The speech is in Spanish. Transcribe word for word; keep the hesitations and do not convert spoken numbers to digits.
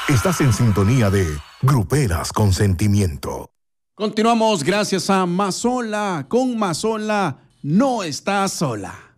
Estás en sintonía de Gruperas con Sentimiento. Continuamos gracias a Mazola. Con Mazola no estás sola.